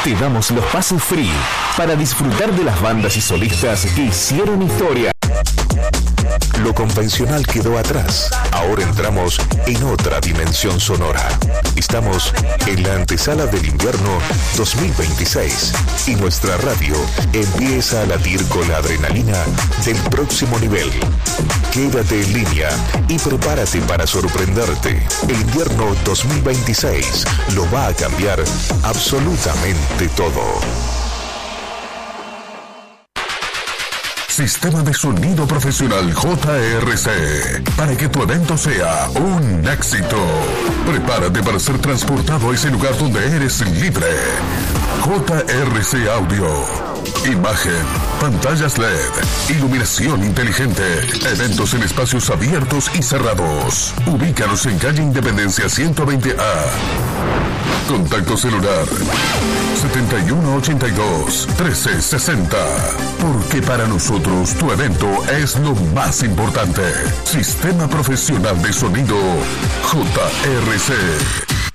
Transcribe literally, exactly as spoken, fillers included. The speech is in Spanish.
te damos los pases free para disfrutar de las bandas y solistas que hicieron historia. Lo convencional quedó atrás. Ahora entramos en otra dimensión sonora. Estamos en la antesala del invierno dos mil veintiséis y nuestra radio empieza a latir con la adrenalina del próximo nivel. Quédate en línea y prepárate para sorprenderte. El invierno dos mil veintiséis lo va a cambiar absolutamente todo. Sistema de sonido profesional J R C, para que tu evento sea un éxito. Prepárate para ser transportado a ese lugar donde eres libre. J R C Audio. Imagen, pantallas L E D, iluminación inteligente, eventos en espacios abiertos y cerrados. Ubícanos en calle Independencia ciento veinte A. Contacto celular setenta y uno ochenta y dos trece sesenta. Porque para nosotros tu evento es lo más importante. Sistema profesional de sonido J R C.